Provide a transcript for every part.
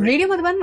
Radio Madhuban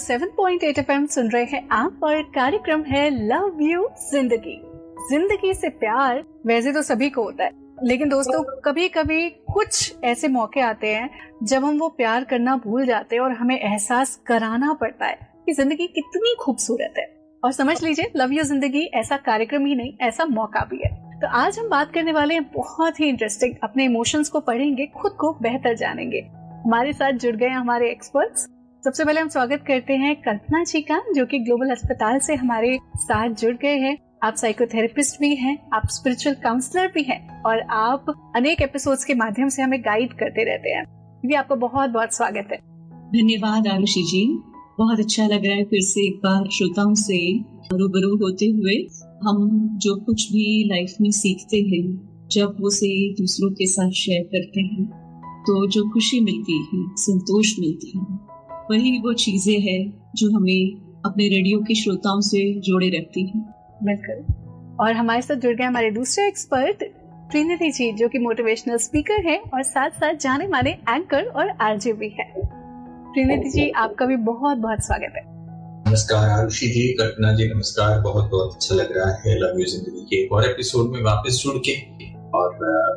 107.8 FM सुन रहे हैं आप और कार्यक्रम है लव यू जिंदगी। जिंदगी से प्यार वैसे तो सभी को होता है, लेकिन दोस्तों कभी कभी कुछ ऐसे मौके आते हैं जब हम वो प्यार करना भूल जाते हैं और हमें एहसास कराना पड़ता है कि जिंदगी कितनी खूबसूरत है। और समझ लीजिए लव यू जिंदगी ऐसा कार्यक्रम ही नहीं, ऐसा मौका भी है। तो आज हम बात करने वाले हैं बहुत ही इंटरेस्टिंग, अपने इमोशंस को पढ़ेंगे, खुद को बेहतर जानेंगे। हमारे साथ जुड़ गए हमारे एक्सपर्ट्स। सबसे पहले हम स्वागत करते हैं कल्पना जी का, जो कि ग्लोबल अस्पताल से हमारे साथ जुड़ गए हैं। आप साइकोथेरेपिस्ट भी हैं, आप स्पिरिचुअल काउंसलर भी हैं और आप अनेक एपिसोड्स के माध्यम से हमें गाइड करते रहते हैं। जी आपका बहुत बहुत स्वागत है। धन्यवाद आरुषि जी, बहुत अच्छा लग रहा है फिर से एक बार श्रोताओं से रूबरू होते हुए। हम जो कुछ भी लाइफ में सीखते हैं, जब उसे दूसरों के साथ शेयर करते हैं तो जो खुशी मिलती है, संतोष मिलता है, वही वो चीजें हैं जो हमें अपने रेडियो के श्रोताओं से जोड़े रखती हैं। बिल्कुल। और हमारे साथ जुड़ गए हमारे दूसरे एक्सपर्ट ट्रिनिटी जी, जो कि मोटिवेशनल स्पीकर हैं और साथ साथ जाने माने एंकर और आरजे भी है। ट्रिनिटी जी आपका भी बहुत बहुत स्वागत है। नमस्कार आरुषि जी, कल्पना जी नमस्कार। बहुत बहुत अच्छा लग रहा है लव यू जिंदगी के एक और एपिसोड में वापस जुड़ के, और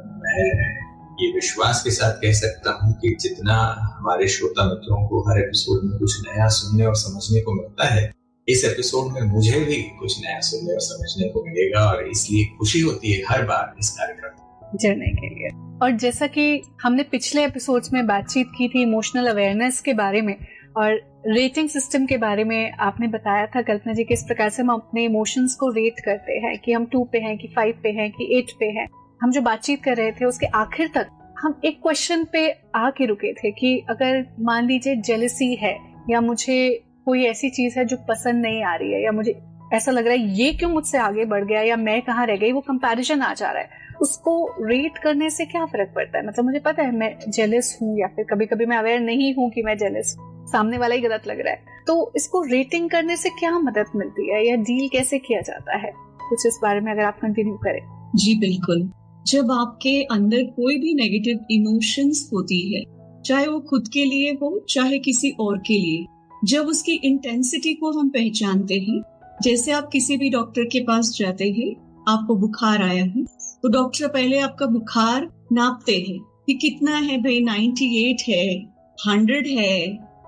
मैं ये विश्वास के साथ कह सकता हूँ कि जितना हमारे श्रोता मित्रों को हर एपिसोड में कुछ नया सुनने और समझने को मिलता है, इस एपिसोड में मुझे भी कुछ नया सुनने और समझने को मिलेगा, और इसलिए खुशी होती है हर बार इस कार्यक्रम जुड़ने के लिए। और जैसा कि हमने पिछले एपिसोड्स में बातचीत की थी इमोशनल अवेयरनेस के बारे में और रेटिंग सिस्टम के बारे में, आपने बताया था कल्पना जी किस प्रकार से हम अपने इमोशंस को रेट करते हैं कि हम 2 पे हैं कि 5 पे हैं कि 8 पे हैं। हम जो बातचीत कर रहे थे उसके आखिर तक हम एक क्वेश्चन पे आके रुके थे कि अगर मान लीजिए जेलसी है या मुझे कोई ऐसी चीज है जो पसंद नहीं आ रही है, या मुझे ऐसा लग रहा है ये क्यों मुझसे आगे बढ़ गया या मैं कहाँ रह गई, वो कंपैरिजन आ जा रहा है, उसको रेट करने से क्या फर्क पड़ता है? मतलब मुझे पता है मैं जेलस हूँ, या फिर कभी कभी मैं अवेयर नहीं हूँ कि मैं जेलस, सामने वाला ही गलत लग रहा है, तो इसको रेटिंग करने से क्या मदद मिलती है या डील कैसे किया जाता है? कुछ इस बारे में अगर आप कंटिन्यू करें। जी बिल्कुल। जब आपके अंदर कोई भी नेगेटिव इमोशंस होती है, चाहे वो खुद के लिए हो चाहे किसी और के लिए, जब उसकी इंटेंसिटी को हम पहचानते हैं, जैसे आप किसी भी डॉक्टर के पास जाते हैं, आपको बुखार आया है तो डॉक्टर पहले आपका बुखार नापते हैं कि कितना है भाई, 98 है, 100 है,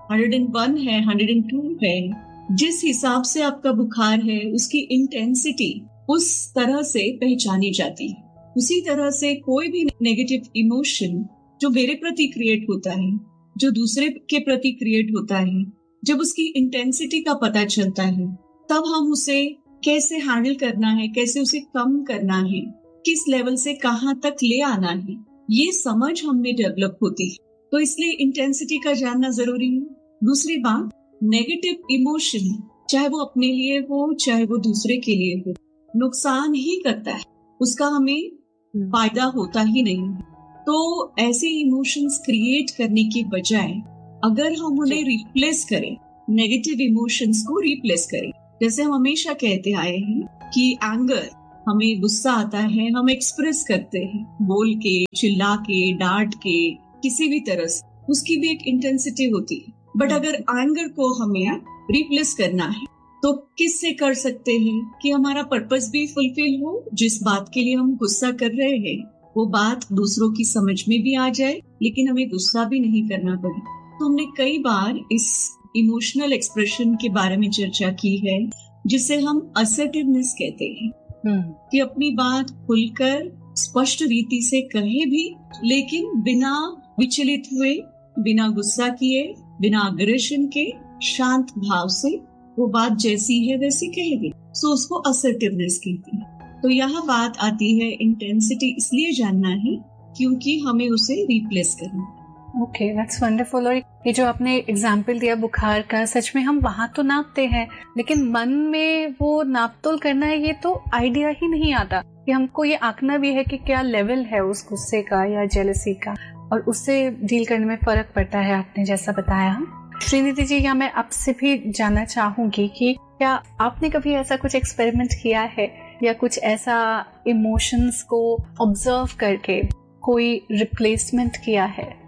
101 है, 102 है। जिस हिसाब से आपका बुखार है उसकी इंटेंसिटी उस तरह से पहचानी जाती है। उसी तरह से कोई भी नेगेटिव इमोशन जो मेरे प्रति क्रिएट होता है, जो दूसरे के प्रति क्रिएट होता है, जब उसकी इंटेंसिटी का पता चलता है, तब हम उसे कैसे हैंडल करना है, कैसे उसे कम करना है, किस लेवल से कहां तक ले आना है, ये समझ हमें डेवलप होती है। तो इसलिए इंटेंसिटी का जानना जरूरी है। दूसरी बात, नेगेटिव इमोशन चाहे वो अपने लिए हो चाहे वो दूसरे के लिए हो, नुकसान ही करता है, उसका हमें फायदा होता ही नहीं। तो ऐसे इमोशंस क्रिएट करने की बजाय अगर हम उन्हें रिप्लेस करें, नेगेटिव इमोशंस को रिप्लेस करें, जैसे हम हमेशा कहते आए हैं कि एंगर, हमें गुस्सा आता है, हम एक्सप्रेस करते हैं बोल के, चिल्ला के, डांट के, किसी भी तरह से, उसकी भी एक इंटेंसिटी होती है। बट अगर एंगर को हमें रिप्लेस करना है तो किससे कर सकते हैं कि हमारा पर्पस भी फुलफिल हो, जिस बात के लिए हम गुस्सा कर रहे हैं वो बात दूसरों की समझ में भी आ जाए, लेकिन हमें गुस्सा भी नहीं करना पड़े। तो हमने कई बार इस इमोशनल एक्सप्रेशन के बारे में चर्चा की है, जिसे हम असर्टिवनेस कहते हैं, कि अपनी बात खुलकर स्पष्ट रीति से कहे भी, लेकिन बिना विचलित हुए, बिना गुस्सा किए, बिना अग्रेशन के, शांत भाव से वो बात जैसी है वैसी कहेगी। सो उसको असर्टिवनेस कहते हैं। तो यहाँ बात आती है इंटेंसिटी इसलिए जानना है क्योंकि हमें उसे रिप्लेस करना है। Okay, that's wonderful. और ये जो आपने एग्जाम्पल दिया बुखार का, सच में हम वहां तो नापते हैं, लेकिन मन में वो नापतोल करना है ये तो आइडिया ही नहीं आता कि हमको ये आंकना भी है कि क्या लेवल है उस गुस्से का या जेलसी का, और उससे डील करने में फर्क पड़ता है, आपने जैसा बताया। श्रीनिधि जी, या मैं आपसे भी जानना चाहूंगी कि क्या आपने कभी ऐसा कुछ एक्सपेरिमेंट किया है या कुछ ऐसा इमोशंस को ऑब्जर्व करके कोई रिप्लेसमेंट किया है?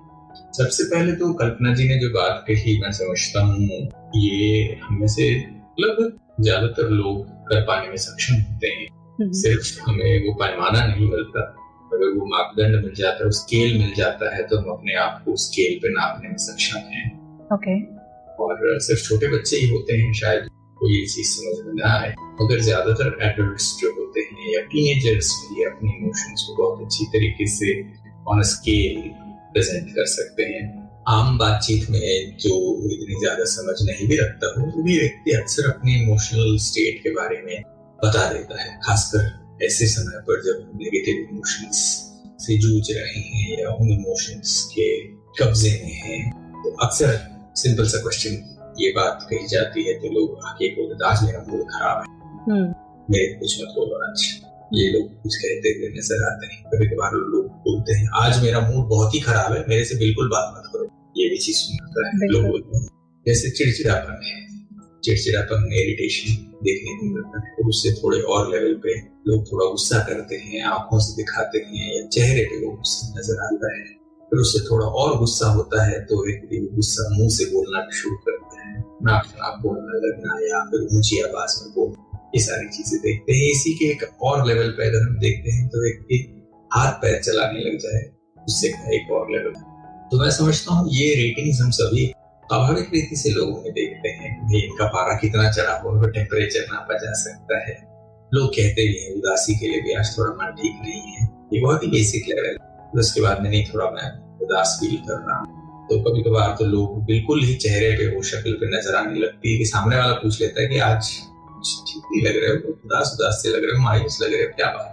सबसे पहले तो कल्पना जी ने जो बात कही, मैं समझता हूँ ये हमें से लगभग ज्यादातर लोग कर पाने में सक्षम होते हैं। सिर्फ हमें वो पैमाना नहीं मिलता, अगर वो मापदंड मिल जाता है, स्केल मिल जाता है, तो हम अपने आप को स्केल पे नापने में सक्षम हैं। ओके। और सिर्फ छोटे बच्चे ही होते हैं शायद कोई ये चीज समझ में ना आए, मगर ज्यादातर एडल्ट्स जो होते हैं या टीनेजर्स भी अपने इमोशंस को बहुत अच्छी तरीके से ऑन स्केल प्रेजेंट कर सकते हैं। आम बातचीत में जो इतनी ज्यादा समझ नहीं भी रखता हो, वो भी व्यक्ति अक्सर अपने इमोशनल स्टेट के बारे में बता देता है, खासकर ऐसे समय पर जब हम नेगेटिव इमोशंस से जूझ रहे हैं या उन इमोशंस के कब्जे में हैं। तो अक्सर सिंपल सा क्वेश्चन ये बात कही जाती है तो लोग आके बोलते, आज मेरा मूड खराब है, मेरे कुछ मत बोलो आज। ये लोग कुछ कहते हुए नजर आते हैं। कभी कभार लोग बोलते हैं, आज मेरा मूड बहुत ही खराब है, मेरे से बिल्कुल बात मत करो। ये भी चीज सुनता है। लोग बोलते हैं जैसे चिड़चिड़ापन है, चिड़चिड़ापन इरिटेशन देखने को मिलता है। और उससे थोड़े और लेवल पे लोग थोड़ा गुस्सा करते हैं, आंखों से दिखाते हैं या चेहरे पे वो गुस्सा नजर आता है। फिर उससे थोड़ा और गुस्सा होता है तो व्यक्ति गुस्सा मुंह से बोलना शुरू करता है, नाक से नाक बोलने लगना या फिर ऊंची आवाज में बोलना, ये सारी चीजें देखते हैं। इसी के एक और लेवल पे अगर हम देखते हैं तो व्यक्ति हाथ पैर चलाने लग जाए, उससे एक और लेवल। तो मैं समझता हूँ ये रेटिंग्स हम सभी स्वाभाविक रीति से लोगों में देखते हैं कि इनका पारा कितना चढ़ा हो, उनका टेम्परेचर नापा जा सकता है। लोग कहते भी हैं उदासी के लिए भी आज थोड़ा मन ठीक नहीं है, ये बहुत ही बेसिक लेवल है। उसके बाद में नहीं, थोड़ा मैं उदास फील कर रहा हूँ। तो कभी कभार तो लोग बिल्कुल ही चेहरे पे वो शक्ल पे नजर आने लगती है कि सामने वाला पूछ लेता है कि आज ठीक नहीं लग रहे हो, उदास उदास से लग रहे हो, मायूस लग रहे हो, क्या बात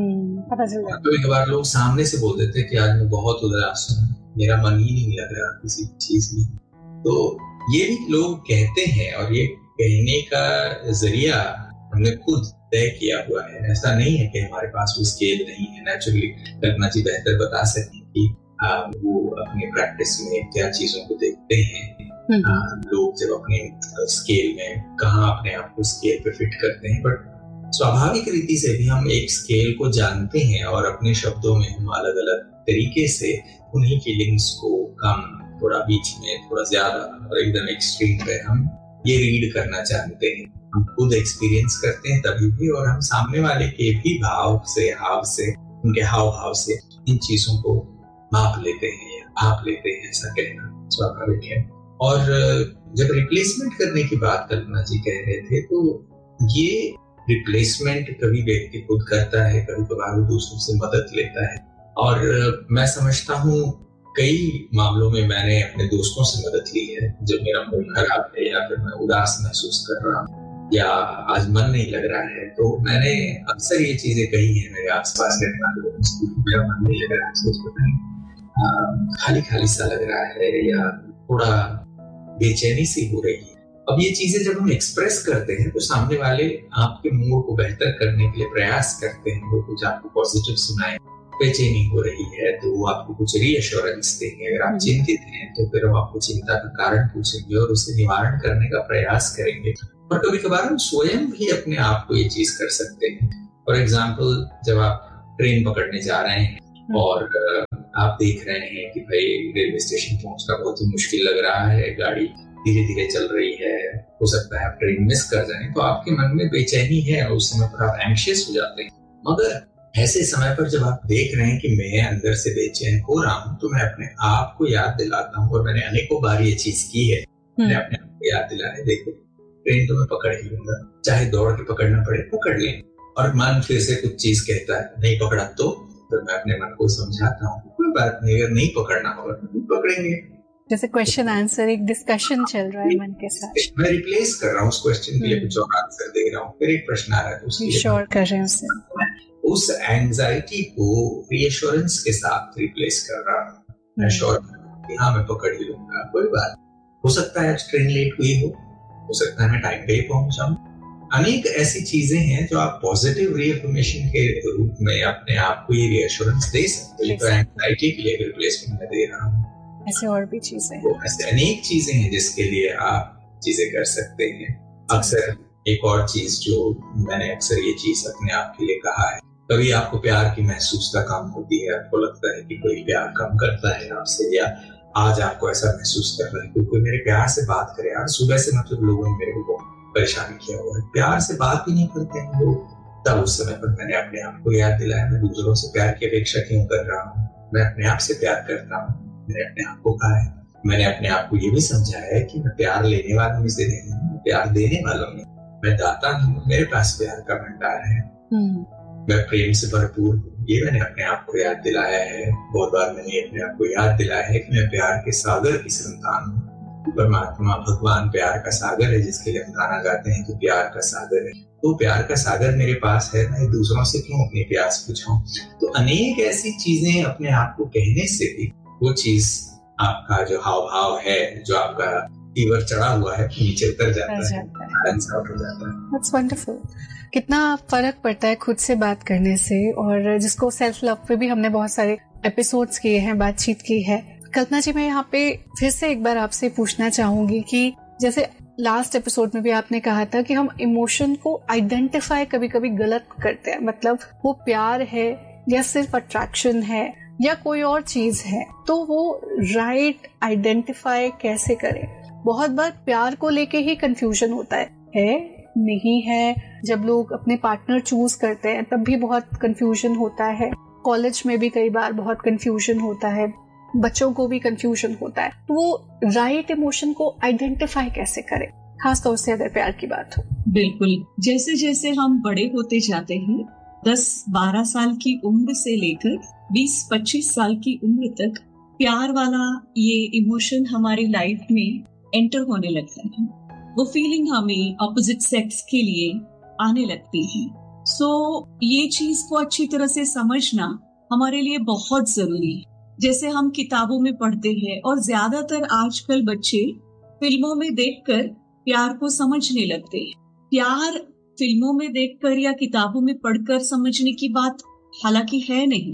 है। कभी कभार लोग सामने से बोल देते हैं कि आज मैं बहुत उदास हूँ, मेरा मन ही नहीं लग रहा किसी चीज में। तो ये भी लोग कहते हैं और ये कहने का जरिया हमने खुद तय किया हुआ है। ऐसा नहीं है कि हमारे पास वो स्केल नहीं है। नेचुरली कल्पना जी बेहतर बता सकती कि वो अपने प्रैक्टिस में क्या चीजों को देखते हैं। लोग जब अपने स्केल में कहाँ अपने आप को स्केल पे फिट करते हैं, बट स्वाभाविक रीति से भी हम एक स्केल को जानते हैं और अपने शब्दों में हम अलग अलग तरीके से उन्हीं फीलिंग्स को कम, थोड़ा बीच में, थोड़ा ज्यादा और एकदम एक्सट्रीम पे हम ये रीड करना जानते हैं। हम खुद एक्सपीरियंस करते हैं तभी भी, और हम सामने वाले के भी भाव से, हाव से, उनके हाव भाव से इन चीजों को माप लेते हैं या भाप लेते हैं, ऐसा कहना स्वाभाविक है। और जब रिप्लेसमेंट करने की बात कल्पना जी कह रहे थे, तो ये रिप्लेसमेंट कभी व्यक्ति खुद करता है, कभी कभार वो दूसरों से मदद लेता है। और मैं समझता हूँ कई मामलों में मैंने अपने दोस्तों से मदद ली है। जब मेरा मूड खराब है या फिर मैं उदास महसूस कर रहा हूँ या आज मन नहीं लग रहा है, तो मैंने अक्सर ये चीजें कही है मेरे आसपास रहने वाले लोगों से, मेरा मन नहीं लग रहा है, सोच पता नहीं खाली खाली सा लग रहा है या थोड़ा बेचैनी सी हो रही है। अब ये चीजें जब हम एक्सप्रेस करते हैं तो सामने वाले आपके मूड को बेहतर करने के लिए प्रयास करते हैं, वो कुछ आपको पॉजिटिव सुनाए। बेचैनी हो रही है तो वो आपको कुछ रीअश्योरेंस देंगे। अगर आप चिंतित हैं तो फिर वो आपको चिंता का कारण पूछेंगे और उसे निवारण करने का प्रयास करेंगे। और कभी कभार हम स्वयं भी अपने आप को ये चीज कर सकते हैं। फॉर एग्जाम्पल, जब आप ट्रेन पकड़ने जा रहे हैं और आप देख रहे हैं कि भाई रेलवे स्टेशन पहुंचना बहुत ही मुश्किल लग रहा है, गाड़ी धीरे धीरे चल रही है, हो सकता है आप ट्रेन मिस कर जाएं, तो आपके मन में बेचैनी है और उस समय पर आप एंग्शियस हो जाते हैं। मगर ऐसे समय पर जब आप देख रहे हैं कि मैं अंदर से बेचैन हो रहा हूं, तो मैं अपने आप को याद दिलाता हूं, और मैंने अनेकों बार ये चीज की है, मैंने अपने आप को याद दिलाया, देखो ट्रेन तो मैं पकड़ ही लूंगा, चाहे दौड़ के पकड़ना पड़े पकड़ लें। और मन फिर से कुछ चीज कहता है नहीं पकड़ा, तो फिर मैं अपने मन को समझाता हूँ कोई बात नहीं, अगर नहीं पकड़ना होगा तो पकड़ेंगे। जैसे क्वेश्चन आंसर एक डिस्कशन चल रहा है मन के साथ, मैं रिप्लेस कर रहा हूँ उस क्वेश्चन के लिए कुछ और आंसर दे रहा हूँ, फिर एक प्रश्न आ रहा है उसके लिए श्योर कर रहे हैं उससे, उस एंजाइटी को रीअश्योरेंस के साथ रिप्लेस कर रहा हूँ। मैं श्योर कि हाँ मैं पकड़ ही लूंगा, कोई बात। हो सकता है आज ट्रेन लेट हुई हो सकता है मैं टाइम पे पहुंच जाऊं। अनेक ऐसी चीजें हैं जो आप पॉजिटिव रीअफर्मेशन के रूप में अपने आप को ये रीअश्योरेंस दे सकते हैं। तो एंजाइटी के लिए रिप्लेसमेंट मैं दे रहा हूँ। ऐसे और भी चीजें, ऐसे अनेक चीजें हैं जिसके लिए आप चीजें कर सकते हैं। अक्सर एक और चीज जो मैंने अक्सर ये चीज अपने आप के लिए कहा है, कभी आपको प्यार की महसूसता कम होती है, आपको लगता है कि कोई प्यार कम करता है आपसे, या आज आपको ऐसा महसूस कर रहा है, कोई मेरे प्यार से बात करे। यार सुबह से मतलब लोगों ने मेरे को परेशान किया हुआ है, प्यार से बात भी नहीं करते हैं लोग। तब उस समय पर मैंने अपने आप को याद दिलाया, मैं दूसरों से प्यार की अपेक्षा क्यों कर रहा हूँ, मैं अपने आप से प्यार करता हूँ। मैंने अपने आप को कहा है, मैंने अपने आप को ये भी समझाया है कि मैं प्यार लेने वालों में से नहीं हूँ, प्यार देने वालों में मैं दाता हूँ, मेरे पास प्यार का भंडार है, मैं प्रेम से भरपूर हूँ। ये मैंने अपने आप को याद दिलाया है। बहुत बार मैंने अपने आप को याद दिलाया है कि मैं प्यार के सागर की संतान हूँ। परमात्मा भगवान प्यार का सागर है, जिसके लिए हम गाना गाते हैं कि प्यार का सागर है। तो प्यार का सागर मेरे पास है, मैं दूसरों से क्यों अपनी प्यास बुझाऊं। तो अनेक ऐसी चीजें अपने आप को कहने से भी वो चीज आपका जो हाव भाव है, जो आपका फीवर चढ़ा हुआ है, नीचे उतर जाता है, बैलेंस आउट हो जाता है। That's wonderful. कितना फर्क पड़ता है खुद से बात करने से, और जिसको सेल्फ लव पे भी हमने बहुत सारे एपिसोड्स किए हैं, बातचीत की है। कल्पना जी, मैं यहाँ पे फिर से एक बार आपसे पूछना चाहूंगी कि जैसे लास्ट एपिसोड में भी आपने कहा था कि हम इमोशन को आइडेंटिफाई कभी कभी गलत करते हैं, मतलब वो प्यार है या सिर्फ अट्रैक्शन है या कोई और चीज है, तो वो राइट आइडेंटिफाई कैसे करें। बहुत बार प्यार को लेके ही कंफ्यूजन होता है नहीं है। जब लोग अपने पार्टनर चूज करते हैं तब भी बहुत कंफ्यूजन होता है, कॉलेज में भी कई बार बहुत कंफ्यूजन होता है, बच्चों को भी कंफ्यूजन होता है। तो वो राइट इमोशन को आइडेंटिफाई कैसे करें, खासतौर से अगर प्यार की बात हो। बिल्कुल, जैसे जैसे हम बड़े होते जाते हैं, 10-12 साल की उम्र से लेकर 20-25 साल की उम्र तक प्यार वाला ये इमोशन हमारी लाइफ में एंटर होने लगता है। वो फीलिंग हमें ऑपोजिट सेक्स के लिए आने लगती है। सो ये चीज को अच्छी तरह से समझना हमारे लिए बहुत जरूरी है। जैसे हम किताबों में पढ़ते हैं, और ज्यादातर आजकल बच्चे फिल्मों में देखकर प्यार को समझने लगते हैं। प्यार फिल्मों में देखकर या किताबों में पढ़कर समझने की बात हालांकि है नहीं।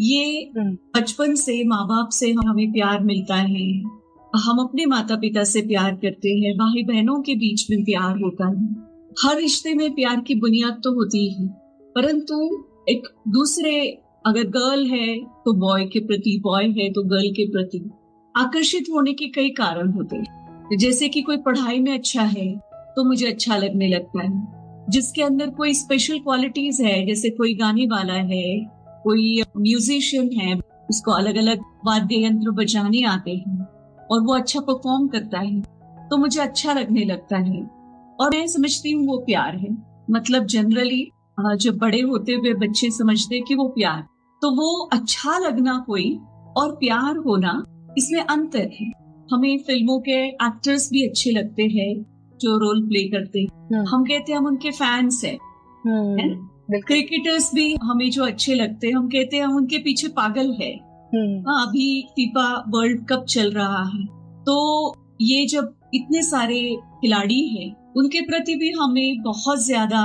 ये बचपन से माँ बाप से हमें प्यार मिलता है, हम अपने माता पिता से प्यार करते हैं, भाई बहनों के बीच में प्यार होता है। हर रिश्ते में प्यार की बुनियाद तो होती है, परंतु एक दूसरे, अगर गर्ल है तो बॉय के प्रति, बॉय है तो गर्ल के प्रति आकर्षित होने के कई कारण होते हैं। जैसे कि कोई पढ़ाई में अच्छा है तो मुझे अच्छा लगने लगता है, जिसके अंदर कोई स्पेशल क्वालिटीज है, जैसे कोई गाने वाला है, कोई म्यूजिशियन है, उसको अलग अलग वाद्य यंत्र बजाने आते हैं और वो अच्छा परफॉर्म करता है, तो मुझे अच्छा लगने लगता है और मैं समझती हूँ वो प्यार है। मतलब जनरली जब बड़े होते हुए बच्चे समझते कि वो प्यार, तो वो अच्छा लगना कोई और प्यार होना, इसमें अंतर है। हमें फिल्मों के एक्टर्स भी अच्छे लगते हैं जो रोल प्ले करते हैं, हम कहते हैं हम उनके फैंस हैं। क्रिकेटर्स भी हमें जो अच्छे लगते हैं, हम कहते हैं हम उनके पीछे पागल है। अभी फीफा वर्ल्ड कप चल रहा है, तो ये जब इतने सारे खिलाड़ी हैं, उनके प्रति भी हमें बहुत ज्यादा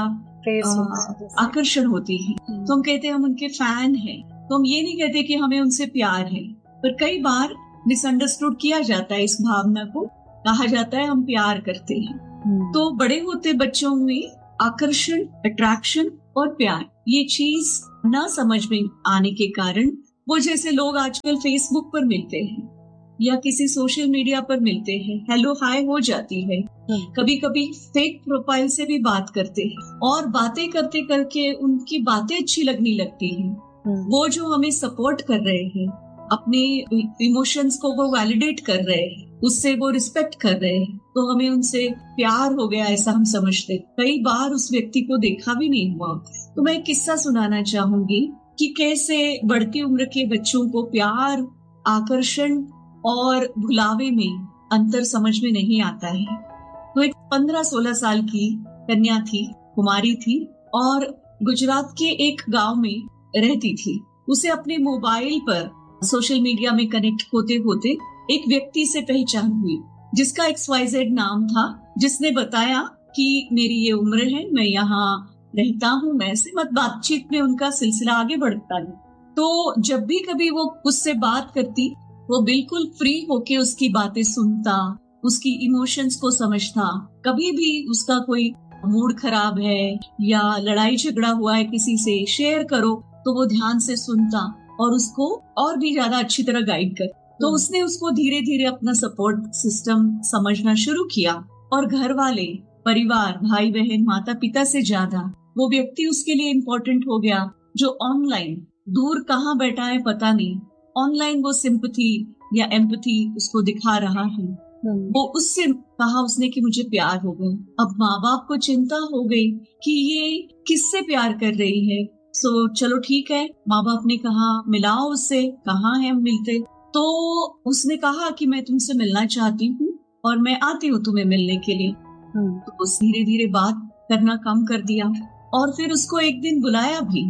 आकर्षण होती है, तो हम कहते हैं हम उनके फैन हैं। तो हम ये नहीं कहते कि हमें उनसे प्यार है, पर कई बार मिसअंडरस्टूड किया जाता है इस भावना को, कहा जाता है हम प्यार करते हैं। तो बड़े होते बच्चों में आकर्षण, अट्रैक्शन और प्यार, ये चीज ना समझ में आने के कारण वो जैसे लोग आजकल फेसबुक पर मिलते हैं या किसी सोशल मीडिया पर मिलते हैं, हेलो हाय हो जाती है, कभी कभी फेक प्रोफाइल से भी बात करते हैं और बातें करते करके उनकी बातें अच्छी लगने लगती हैं। वो जो हमें सपोर्ट कर रहे हैं, अपने इमोशंस को वो वैलिडेट कर रहे हैं, उससे वो रिस्पेक्ट कर रहे हैं, तो हमें उनसे प्यार हो गया ऐसा हम समझते। कई बार उस व्यक्ति को देखा भी नहीं हुआ। तो मैं एक किस्सा सुनाना चाहूंगी कि कैसे बढ़ती उम्र के बच्चों को प्यार, आकर्षण और भुलावे में अंतर समझ में नहीं आता है। तो एक 15-16 साल की कन्या थी, कुमारी थी और गुजरात के एक गांव में रहती थी। उसे अपने मोबाइल पर सोशल मीडिया में कनेक्ट होते होते एक व्यक्ति से पहचान हुई, जिसका XYZ नाम था, जिसने बताया कि मेरी ये उम्र है, मैं यहाँ रहता हूँ, मैं ऐसे मत बातचीत में उनका सिलसिला आगे बढ़ता है। तो जब भी कभी वो उससे बात करती, वो बिल्कुल फ्री होके उसकी बातें सुनता, उसकी इमोशंस को समझता। कभी भी उसका कोई मूड खराब है या लड़ाई झगड़ा हुआ है किसी से, शेयर करो तो वो ध्यान से सुनता और उसको और भी ज्यादा अच्छी तरह गाइड कर। तो उसने उसको धीरे धीरे अपना सपोर्ट सिस्टम समझना शुरू किया और घर वाले, परिवार, भाई बहन, माता पिता से ज्यादा वो व्यक्ति उसके लिए इम्पोर्टेंट हो गया जो ऑनलाइन, दूर कहाँ बैठा है पता नहीं, ऑनलाइन वो सिंपैथी या एम्पैथी उसको दिखा रहा है। वो उससे कहा उसने कि मुझे प्यार हो गया। अब माँ बाप को चिंता हो गई कि ये किससे प्यार कर रही है। सो चलो ठीक है, माँ बाप ने कहा मिलाओ उससे, कहाँ है मिलते। तो उसने कहा कि मैं तुमसे मिलना चाहती हूँ और मैं आती हूँ तुम्हें मिलने के लिए। तो उस धीरे धीरे बात करना कम कर दिया और फिर उसको एक दिन बुलाया भी।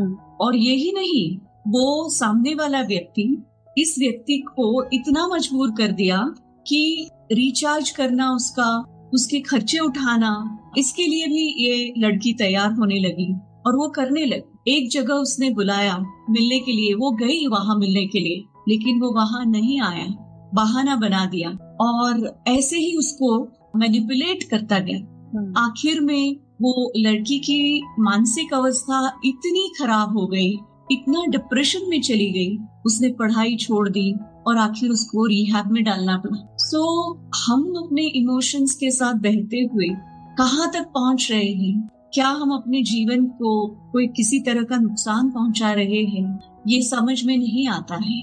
और यही नहीं, वो सामने वाला व्यक्ति इस व्यक्ति को इतना मजबूर कर दिया कि रिचार्ज करना उसका, उसके खर्चे उठाना, इसके लिए भी ये लड़की तैयार होने लगी और वो करने लगी। एक जगह उसने बुलाया मिलने के लिए, वो गई वहां मिलने के लिए, लेकिन वो वहां नहीं आया, बहाना बना दिया और ऐसे ही उसको मैनिपुलेट करता गया। आखिर में वो लड़की की मानसिक अवस्था इतनी खराब हो गई, इतना डिप्रेशन में चली गई, उसने पढ़ाई छोड़ दी और आखिर उसको रिहैब में डालना पड़ा। सो हम अपने इमोशंस के साथ बहते हुए कहाँ तक पहुंच रहे हैं? क्या हम अपने जीवन को कोई किसी तरह का नुकसान पहुंचा रहे हैं? ये समझ में नहीं आता है।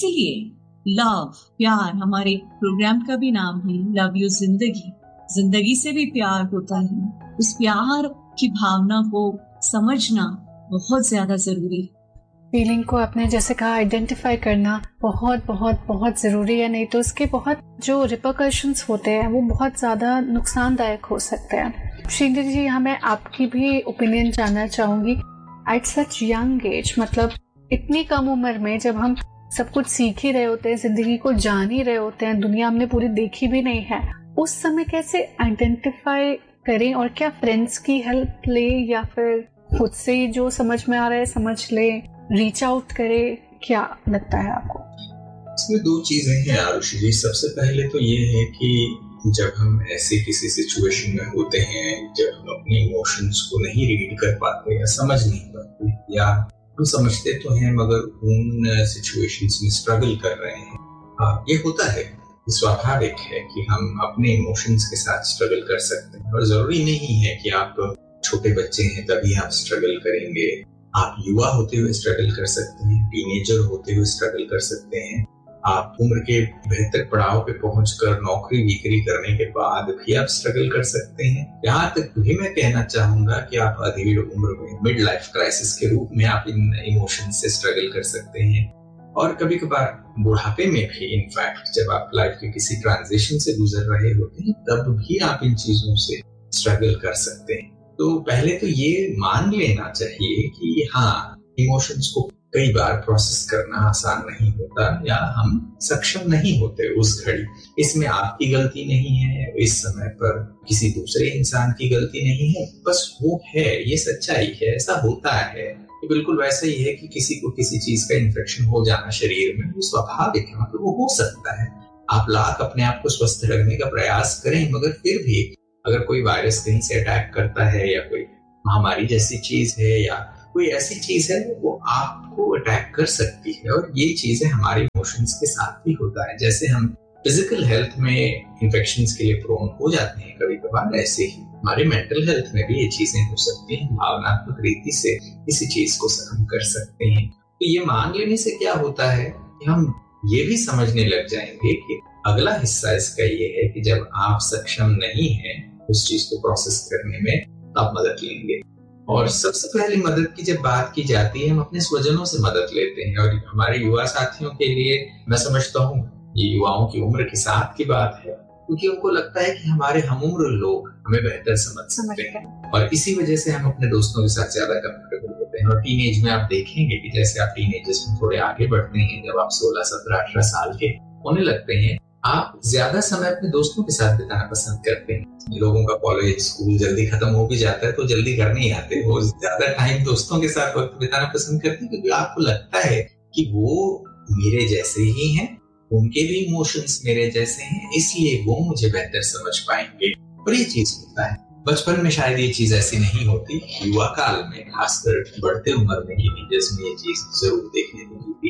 इसीलिए लव, प्यार, हमारे प्रोग्राम का भी नाम है लव यू जिंदगी। जिंदगी से भी प्यार होता है। उस प्यार की भावना को समझना बहुत ज्यादा जरूरी है। फीलिंग को आपने जैसे कहा आइडेंटिफाई करना बहुत बहुत बहुत जरूरी है, नहीं तो उसके बहुत जो रिपरकशंस होते हैं वो बहुत ज्यादा नुकसानदायक हो सकते हैं। श्रीनिधि जी, यहाँ मैं आपकी भी ओपिनियन जानना चाहूंगी। एट सच यंग एज, मतलब इतनी कम उम्र में जब हम सब कुछ सीख ही रहे होते हैं, जिंदगी को जान ही रहे होते हैं, दुनिया हमने पूरी देखी भी नहीं है, उस समय कैसे आइडेंटिफाई करें और क्या फ्रेंड्स की हेल्प ले या फिर खुद से जो समझ में आ रहा है समझ ले, रीच आउट करे? क्या लगता है आपको? इसमें दो चीजें हैं आरुषि जी। सबसे पहले तो ये है कि जब हम ऐसे किसी सिचुएशन में होते हैं, जब हम अपने इमोशंस को नहीं रीड कर पाते या समझ नहीं पाते, या हम समझते तो हैं मगर उन सिचुएशंस में स्ट्रगल कर रहे हैं, ये होता है, स्वाभाविक है कि हम अपने इमोशंस के साथ स्ट्रगल कर सकते हैं। और जरूरी नहीं है कि आप छोटे बच्चे हैं तभी आप स्ट्रगल करेंगे। आप युवा होते हुए स्ट्रगल कर सकते हैं, टीनेजर होते हुए स्ट्रगल कर सकते हैं, आप उम्र के बेहतर पड़ाव पे पहुंचकर नौकरी विक्री करने के बाद भी आप स्ट्रगल कर सकते हैं। यहाँ तक भी मैं कहना चाहूंगा कि आप अधेड़ उम्र में, मिड लाइफ क्राइसिस के रूप में आप इन इमोशन से स्ट्रगल कर सकते हैं। और कभी कभार बुढ़ापे में भी, इनफैक्ट जब आप लाइफ के किसी ट्रांजिशन से गुजर रहे होते हैं, तब भी आप इन चीजों से स्ट्रगल कर सकते हैं। तो पहले तो ये मान लेना चाहिए कि हाँ, इमोशंस को कई बार प्रोसेस करना आसान नहीं होता या हम सक्षम नहीं होते उस घड़ी। इसमें आपकी गलती नहीं है, इस समय पर किसी दूसरे इंसान की गलती नहीं है, बस वो है, ये सच्चाई है, ऐसा होता है। ये बिल्कुल वैसा ही है कि किसी को किसी चीज का इन्फेक्शन हो जाना शरीर में, वो स्वाभाविक है, मतलब वो हो सकता है। आप लाख अपने आप को स्वस्थ रखने का प्रयास करें, मगर फिर भी अगर कोई वायरस कहीं से अटैक करता है या कोई महामारी जैसी चीज है या कोई ऐसी चीज है, वो आपको अटैक कर सकती है। और ये चीजें हमारे इमोशंस के साथ भी होता है। जैसे हम फिजिकल हेल्थ में इन्फेक्शंस के लिए प्रोन हो जाते हैं कभी कभार, ऐसे ही हमारे मेंटल हेल्थ में भी ये चीजें हो सकती हैं। भावनात्मक रीति से किसी चीज को सहन कर सकते हैं। तो ये मान लेने से क्या होता है कि हम ये भी समझने लग जाएंगे कि अगला हिस्सा इसका ये है कि जब आप सक्षम नहीं हैं उस चीज को प्रोसेस करने में, आप मदद लेंगे। और सबसे पहले मदद की जब बात की जाती है, हम अपने स्वजनों से मदद लेते हैं। और हमारे युवा साथियों के लिए मैं समझता हूँ ये युवाओं की उम्र के साथ की बात है, क्योंकि उनको लगता है कि हमारे हमउम्र लोग हमें बेहतर समझ सकते हैं और इसी वजह से हम अपने दोस्तों के साथ ज्यादा कंफर्टेबल होते हैं। और टीनेज में आप देखेंगे कि जैसे आप टीनेजर्स में थोड़े आगे बढ़ते हैं, जब आप 16, 17, 18 साल के होने लगते हैं, आप ज्यादा समय अपने दोस्तों के साथ बिताना पसंद करते हैं। लोगों का कॉलेज, स्कूल जल्दी खत्म हो भी जाता है तो जल्दी घर नहीं आते, वो ज्यादा टाइम दोस्तों के साथ वक्त बिताना पसंद करते हैं, क्योंकि आपको लगता है कि वो मेरे जैसे ही हैं, उनके भी इमोशंस मेरे जैसे हैं, इसलिए वो मुझे बेहतर समझ पाएंगे। और ये चीज होता है। बचपन में शायद ये चीज ऐसी नहीं होती, युवा काल में, खासकर बढ़ते उम्र में टीनेजर्स में ये चीज जरूर देखने को मिलती है।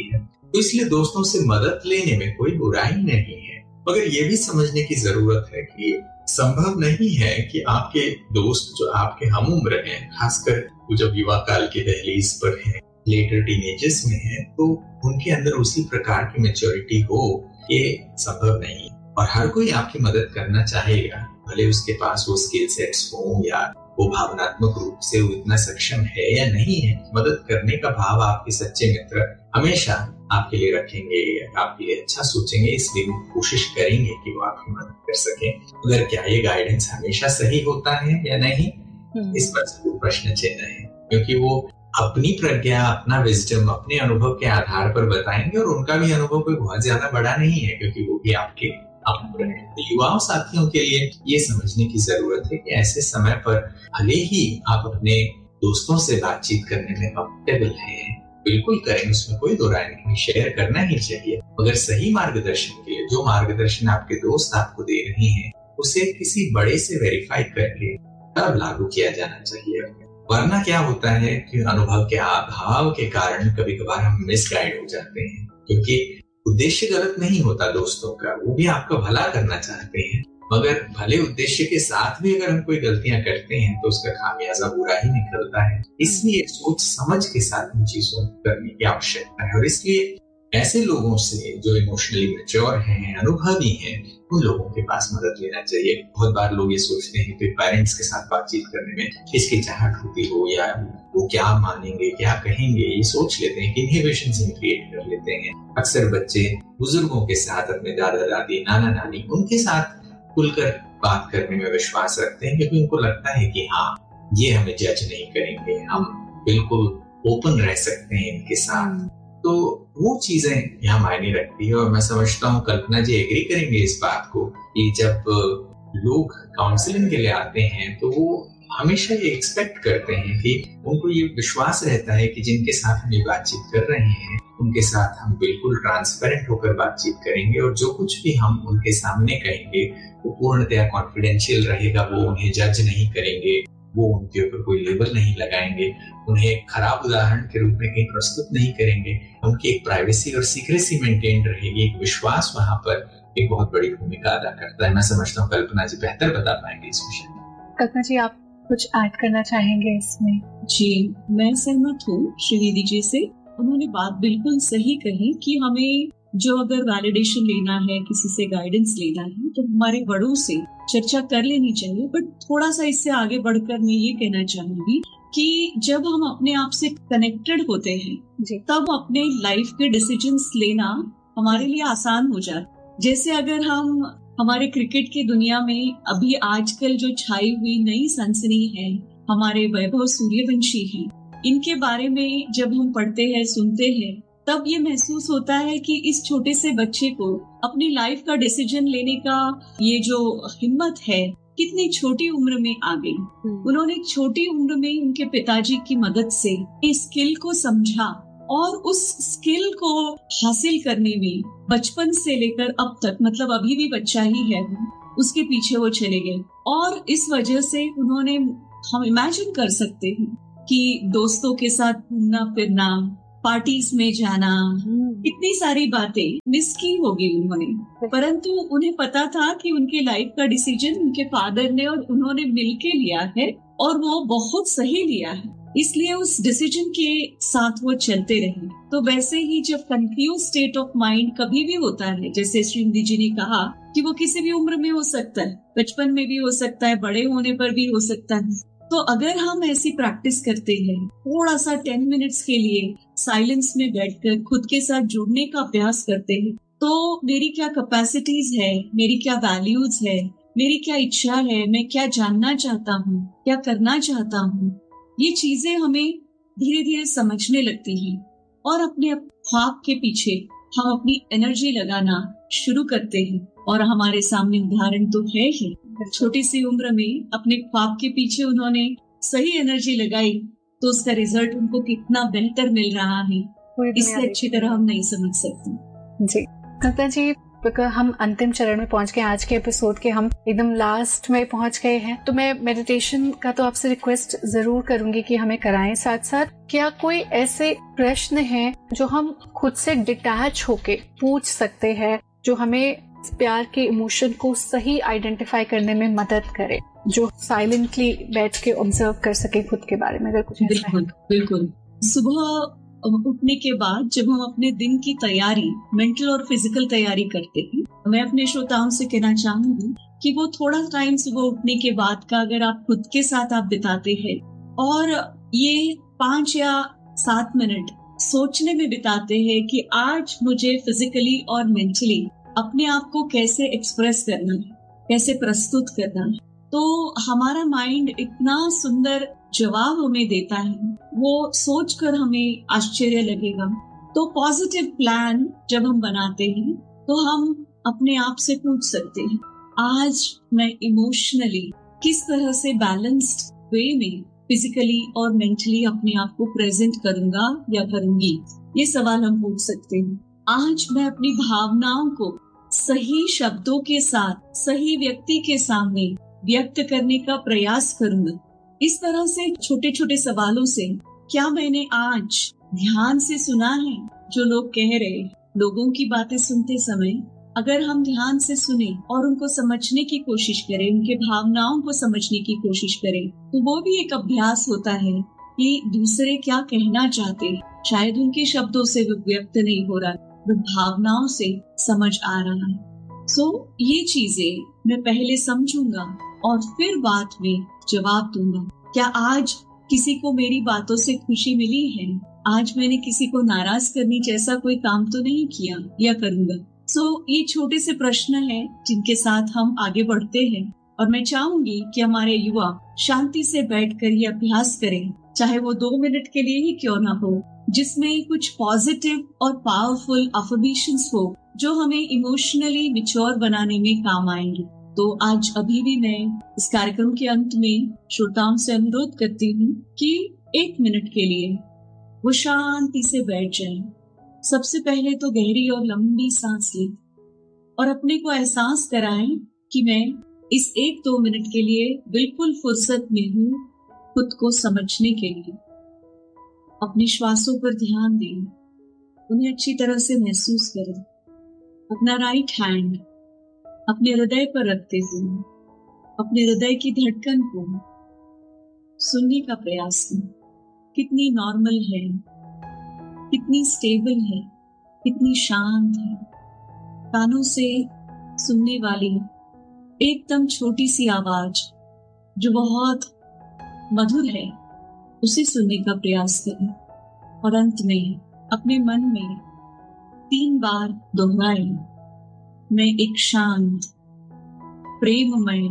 तो इसलिए दोस्तों से मदद लेने में कोई बुराई नहीं है, मगर ये भी समझने की जरूरत है कि संभव नहीं है कि आपके दोस्त जो आपके हम उम्र हैं, खासकर जब युवा काल की दहलीज पर हैं, लेटर टीनेजर्स में हैं, तो उनके अंदर उसी प्रकार की मैच्योरिटी हो, ये संभव नहीं। और हर कोई आपकी मदद करना चाहेगा, भले उसके पास वो स्किल सेट्स हो या वो भावनात्मक रूप से वो इतना सक्षम है या नहीं है। मदद करने का भाव आपके सच्चे मित्र हमेशा आपके लिए रखेंगे, आपके लिए अच्छा सोचेंगे, इसलिए वो कोशिश करेंगे कि वो आपकी मदद कर सके। मगर क्या ये गाइडेंस हमेशा सही होता है या नहीं, इस पर जरूर प्रश्न चिन्ह है, क्योंकि वो अपनी प्रज्ञा, अपना विजडम अपने अनुभव के आधार पर बताएंगे, और उनका भी अनुभव कोई बहुत ज्यादा बड़ा नहीं है, क्योंकि वो भी आपके अपने हैं। तो युवाओं साथियों के लिए ये समझने की जरूरत है कि ऐसे समय पर भले ही आप अपने दोस्तों से बातचीत करने में कंफर्टेबल हैं, बिल्कुल करें, उसमें कोई दो राय नहीं, शेयर करना ही चाहिए, मगर सही मार्गदर्शन के लिए जो मार्गदर्शन आपके दोस्त आपको दे रहे हैं, उसे किसी बड़े से वेरीफाई करके तब लागू किया जाना चाहिए। वरना क्या होता है कि अनुभव के अभाव के कारण कभी कभार हम मिसगाइड हो जाते हैं, क्योंकि उद्देश्य गलत नहीं होता दोस्तों का, वो भी आपका भला करना चाहते हैं, मगर भले उद्देश्य के साथ भी अगर हम कोई गलतियां करते हैं तो उसका खामियाजा बुरा ही निकलता है। इसलिए सोच समझ के साथ इन चीजों को करने की आवश्यकता है, और इसलिए ऐसे लोगों से जो इमोशनली मैच्योर हैं, अनुभवी हैं, उन लोगों के पास मदद लेना चाहिए। बहुत बार लोग ये सोचते हैं कि पेरेंट्स के साथ बातचीत करने में हिचकिचाहट होती हो, या वो क्या मानेंगे, क्या कहेंगे, ये सोच लेते हैं कि इनहिबिशंस क्रिएट कर लेते हैं। अक्सर बच्चे बुजुर्गों के साथ, अपने दादा दादी, नाना नानी, उनके साथ खुलकर बात करने में विश्वास रखते हैं, क्योंकि उनको लगता है कि हाँ, ये हमें जज नहीं करेंगे, हम बिल्कुल ओपन रह सकते हैं इनके साथ। तो वो चीजें यहाँ मायने रखती है, और मैं समझता हूँ कल्पना जी एग्री करेंगे इस बात को कि जब लोग काउंसलिंग के लिए आते हैं तो वो हमेशा ये एक्सपेक्ट करते हैं कि उनको ये विश्वास रहता है कि जिनके साथ हम ये बातचीत कर रहे हैं उनके साथ हम बिल्कुल ट्रांसपेरेंट होकर बातचीत करेंगे, और जो कुछ भी हम उनके सामने कहेंगे वो पूर्णतया कॉन्फिडेंशियल रहेगा, वो उन्हें जज नहीं करेंगे, वो उनके ऊपर कोई लेबल नहीं लगाएंगे, उन्हें खराब उदाहरण के रूप में कहीं प्रस्तुत नहीं करेंगे, उनकी एक प्राइवेसी और सीक्रेसी मेंटेन रहेगी। एक विश्वास वहां पर एक बहुत बड़ी भूमिका अदा करता है। मैं समझता हूँ कल्पना जी बेहतर बता पाएंगे इस विषय में। कल्पना जी, आप कुछ ऐड करना चाहेंगे इसमें? जी, मैं सहमत हूँ श्रीनिधि जी से। उन्होंने बात बिल्कुल सही कही कि हमें जो अगर वैलिडेशन लेना है, किसी से गाइडेंस लेना है, तो हमारे बड़ों से चर्चा कर लेनी चाहिए। बट थोड़ा सा इससे आगे बढ़कर मैं ये कहना चाहूंगी कि जब हम अपने आप से कनेक्टेड होते हैं तब अपने लाइफ के डिसीजंस लेना हमारे लिए आसान हो जाता। जैसे अगर हम हमारे क्रिकेट की दुनिया में अभी आजकल जो छाई हुई नई सनसनी है, हमारे वैभव सूर्यवंशी हैं, इनके बारे में जब हम पढ़ते हैं, सुनते हैं, तब ये महसूस होता है कि इस छोटे से बच्चे को अपनी लाइफ का डिसीजन लेने का ये जो हिम्मत है कितनी छोटी उम्र में आ गई। उन्होंने छोटी उम्र में उनके पिताजी की मदद से इस स्किल को समझा, और उस स्किल को हासिल करने में बचपन से लेकर अब तक, मतलब अभी भी बच्चा ही है वो, उसके पीछे वो चले गए। और इस वजह से उन्होंने, हम इमेजिन कर सकते हैं कि दोस्तों के साथ घूमना फिरना, पार्टीज में जाना, इतनी सारी बातें मिस की होगी उन्होंने, परंतु उन्हें पता था कि उनके लाइफ का डिसीजन उनके फादर ने और उन्होंने मिलके लिया है, और वो बहुत सही लिया है, इसलिए उस डिसीजन के साथ वो चलते रहे। तो वैसे ही जब कंफ्यूज स्टेट ऑफ माइंड कभी भी होता है, जैसे श्रीनिधि जी ने कहा कि वो किसी भी उम्र में हो सकता है, बचपन में भी हो सकता है, बड़े होने पर भी हो सकता है, तो अगर हम ऐसी प्रैक्टिस करते हैं, थोड़ा सा 10 मिनट्स के लिए साइलेंस में बैठकर खुद के साथ जुड़ने का अभ्यास करते हैं, तो मेरी क्या कैपेसिटीज है, मेरी क्या वैल्यूज है, मेरी क्या इच्छा है, मैं क्या जानना चाहता हूँ, क्या करना चाहता हूँ, ये चीजें हमें धीरे धीरे समझने लगती हैं, और अपने ख्वाब के पीछे हम अपनी एनर्जी लगाना शुरू करते हैं। और हमारे सामने उदाहरण तो है ही, छोटी सी उम्र में अपने ख्वाब के पीछे उन्होंने सही एनर्जी लगाई तो उसका रिजल्ट उनको कितना बेहतर मिल रहा है, इससे अच्छी तरह हम नहीं समझ सकते। जी कल्पना जी, बिकॉज हम अंतिम चरण में पहुंच गए, आज के एपिसोड के हम एकदम लास्ट में पहुंच गए हैं, तो मैं मेडिटेशन का तो आपसे रिक्वेस्ट जरूर करूंगी कि हमें कराएं। साथ साथ क्या कोई ऐसे प्रश्न हैं जो हम खुद से डिटैच होके पूछ सकते हैं, जो हमें प्यार के इमोशन को सही आइडेंटिफाई करने में मदद करे, जो साइलेंटली बैठ के ऑब्जर्व कर सके खुद के बारे में? अगर कुछ बिल्कुल बिल्कुल। सुबह उठने के बाद जब हम अपने दिन की तैयारी, मेंटल और फिजिकल तैयारी करते हैं, मैं अपने श्रोताओं से कहना चाहूंगी कि वो थोड़ा टाइम सुबह उठने के बाद का अगर आप खुद के साथ आप बिताते हैं और ये 5 या 7 मिनट सोचने में बिताते हैं कि आज मुझे फिजिकली और मेंटली अपने आप को कैसे एक्सप्रेस करना है, कैसे प्रस्तुत करना है, तो हमारा माइंड इतना सुंदर जवाब हमें देता है, वो सोचकर हमें आश्चर्य लगेगा। तो पॉजिटिव प्लान जब हम बनाते हैं तो हम अपने आप से पूछ सकते हैं, आज मैं इमोशनली किस तरह से बैलेंस्ड वे में फिजिकली और मेंटली अपने आप को प्रेजेंट करूंगा या करूंगी। ये सवाल हम पूछ सकते हैं। आज मैं अपनी भावनाओं को सही शब्दों के साथ सही व्यक्ति के सामने व्यक्त करने का प्रयास करूंगा। इस तरह से छोटे छोटे सवालों से क्या मैंने आज ध्यान से सुना है जो लोग कह रहे। लोगों की बातें सुनते समय अगर हम ध्यान से सुने और उनको समझने की कोशिश करें, उनके भावनाओं को समझने की कोशिश करें, तो वो भी एक अभ्यास होता है कि दूसरे क्या कहना चाहते हैं। शायद उनके शब्दों से वो व्यक्त नहीं हो रहा, वो भावनाओं से समझ आ रहा है। सो ये चीजें मैं पहले समझूंगा और फिर बात में जवाब दूंगा। क्या आज किसी को मेरी बातों से खुशी मिली है? आज मैंने किसी को नाराज करने जैसा कोई काम तो नहीं किया या करूंगा? ये छोटे से प्रश्न हैं जिनके साथ हम आगे बढ़ते हैं और मैं चाहूंगी कि हमारे युवा शांति से बैठकर ये अभ्यास करें, चाहे वो 2 मिनट के लिए ही क्यों ना हो, जिसमें कुछ पॉजिटिव और पावरफुल अफर्मेशंस हो जो हमें इमोशनली मैच्योर बनाने में काम आएंगे। तो आज अभी भी मैं इस कार्यक्रम के अंत में श्रोताओं से अनुरोध करती हूँ कि 1 मिनट के लिए वो शांति से बैठ जाएं। सबसे पहले तो गहरी और लंबी सांस लें और अपने को एहसास कराएं कि मैं इस 1-2 मिनट के लिए बिल्कुल फुर्सत में हूँ खुद को समझने के लिए। अपने श्वासों पर ध्यान दें, उन्हें अच्छी तरह से महसूस करें। अपना राइट हैंड अपने हृदय पर रखते हुए अपने हृदय की धड़कन को सुनने का प्रयास करें। कितनी नॉर्मल है, कितनी स्टेबल है, कितनी शांत है। कानों से सुनने वाली एकदम छोटी सी आवाज जो बहुत मधुर है, उसे सुनने का प्रयास करें और अंत में अपने मन में 3 बार दोहराएं, मैं एक शांत, प्रेममय,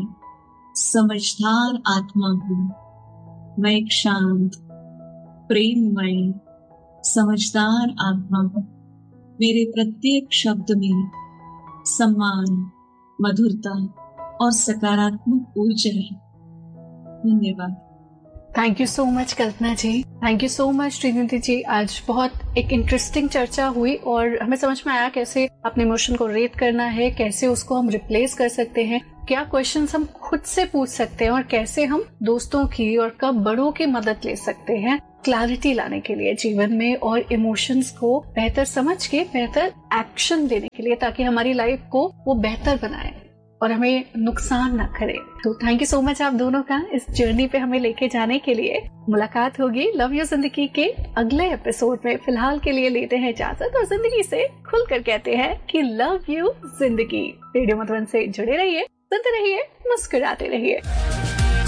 समझदार आत्मा हूँ। मैं एक शांत, प्रेममय, समझदार आत्मा हूँ। मेरे प्रत्येक शब्द में सम्मान, मधुरता और सकारात्मक ऊर्जा है। धन्यवाद। Thank you so much Kalpana ji, thank you so much Srinidhi जी। आज बहुत एक इंटरेस्टिंग चर्चा हुई और हमें समझ में आया कैसे अपने इमोशन को रेट करना है, कैसे उसको हम रिप्लेस कर सकते हैं, क्या क्वेश्चंस हम खुद से पूछ सकते हैं और कैसे हम दोस्तों की और कब बड़ों की मदद ले सकते हैं क्लैरिटी लाने के लिए जीवन में और इमोशंस को बेहतर समझ के बेहतर एक्शन लेने के लिए, ताकि हमारी लाइफ को वो बेहतर बनाए और हमें नुकसान ना करे। तो थैंक यू सो मच आप दोनों का इस जर्नी पे हमें लेके जाने के लिए। मुलाकात होगी लव यू जिंदगी के अगले एपिसोड में। फिलहाल के लिए लेते हैं इजाजत और जिंदगी से खुलकर कहते हैं कि लव यू जिंदगी। रेडियो मधुबन से जुड़े रहिए, सुनते रहिए, मुस्कुराते रहिए।